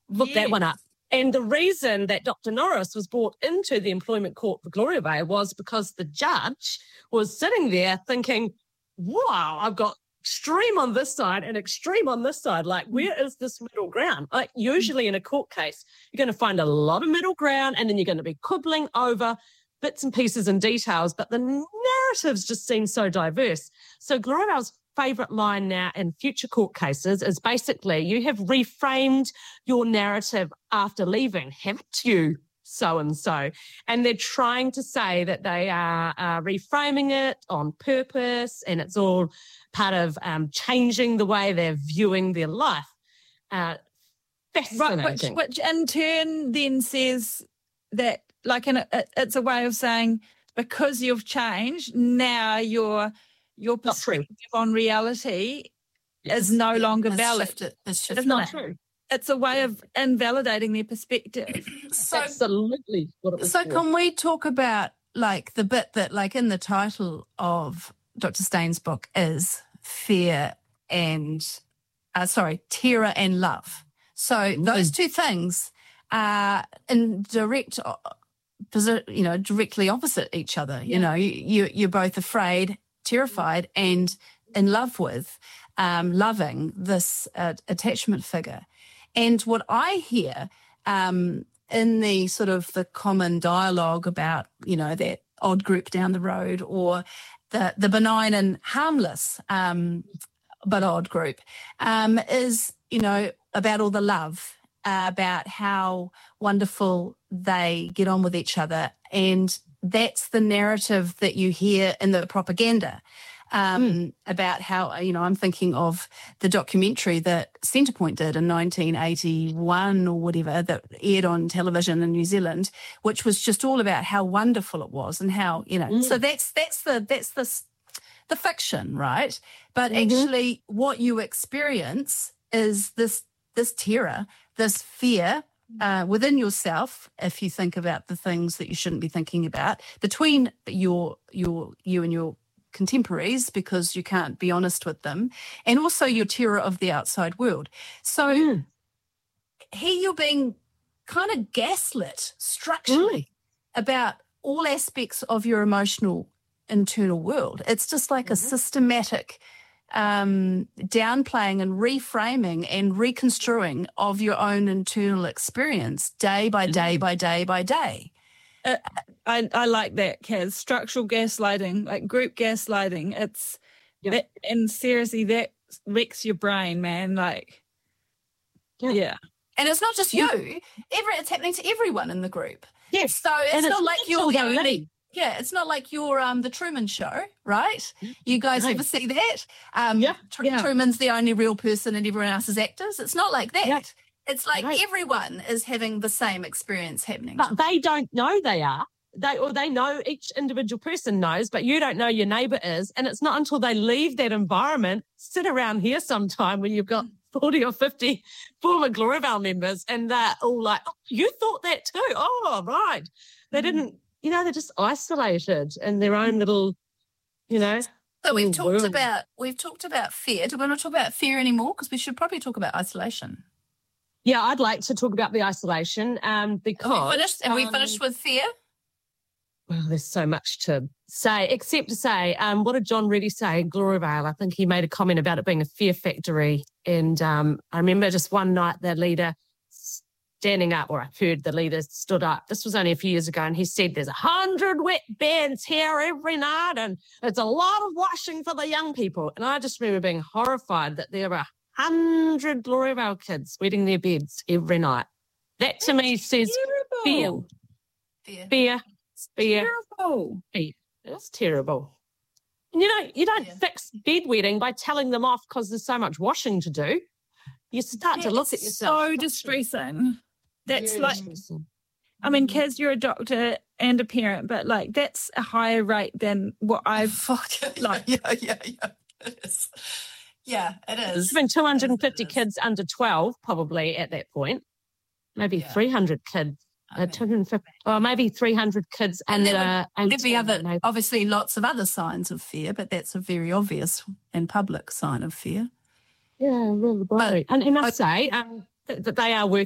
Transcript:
Look that one up. And the reason that Dr. Norris was brought into the employment court for Gloriavale was because the judge was sitting there thinking, wow, I've got extreme on this side and extreme on this side. Like, where is this middle ground? Like, usually in a court case, you're going to find a lot of middle ground and then you're going to be quibbling over bits and pieces and details, but the narratives just seem so diverse. So Gloriavale's favourite line now in future court cases is basically, you have reframed your narrative after leaving, haven't you, so-and-so? And they're trying to say that they are reframing it on purpose, and it's all part of changing the way they're viewing their life. Fascinating. Right, which in turn then says that, like, it's a way of saying, because you've changed, now your perspective on reality is no longer valid. It's not true. It's a way of invalidating their perspective. So, absolutely what it was so for. can we talk about, like, the bit that, like, in the title of Dr. Staines' book is fear and, terror and love. So those two things are in direct, directly opposite each other. You know, you're both afraid, terrified, and in love with, loving this attachment figure. And what I hear in the sort of the common dialogue about, that odd group down the road, or the benign and harmless but odd group, is, about all the love, about how wonderful they get on with each other. And that's the narrative that you hear in the propaganda. About how, I'm thinking of the documentary that Centrepoint did in 1981 or whatever, that aired on television in New Zealand, which was just all about how wonderful it was and how, so that's the fiction, right? But actually what you experience is this terror, this fear within yourself, if you think about the things that you shouldn't be thinking about, between you and your contemporaries, because you can't be honest with them, and also your terror of the outside world. So here you're being kind of gaslit structurally about all aspects of your emotional internal world. It's just like a systematic downplaying and reframing and reconstruing of your own internal experience day by day by day by day. I like that, Kaz. Structural gaslighting, like group gaslighting. It's that, and seriously, that wrecks your brain, man. Like, yeah. And it's not just you. It's happening to everyone in the group. Yes. So it's not like you're the only. living. Yeah, it's not like you're the Truman Show, right? You guys ever see that? Truman's the only real person and everyone else is actors. It's not like that. Yeah. It's like everyone is having the same experience happening. But they don't know they are. They know, each individual person knows, but you don't know your neighbour is. And it's not until they leave that environment, sit around here sometime when you've got 40 or 50 former Gloriavale members, and they're all like, oh, you thought that too? Oh, right. They didn't, they're just isolated in their own little, So we've talked about fear. Do we want to talk about fear anymore? Because we should probably talk about isolation. Yeah, I'd like to talk about the isolation because... Are we finished with fear? Well, there's so much to say, except to say, what did John Reddy say in Gloriavale? I think he made a comment about it being a fear factory. And I remember just one night the leader standing up, or I heard the leader stood up. This was only a few years ago, and he said there's 100 wet beds here every night, and it's a lot of washing for the young people. And I just remember being horrified that there were 100 Gloriavale kids wetting their beds every night. That to me says fear. Fear. Terrible. Fear. It's terrible. And you don't fix bedwetting by telling them off because there's so much washing to do. You start to look at yourself. So distressing. That's like, I mean, Kaz, you're a doctor and a parent, but like that's a higher rate than what I've like. Yeah. It is. Yeah, it is. There's been 250 kids under 12 probably at that point. Maybe 300 kids. 250, or maybe 300 kids under 18. There'd be obviously lots of other signs of fear, but that's a very obvious and public sign of fear. Yeah, really. And I must say that they are working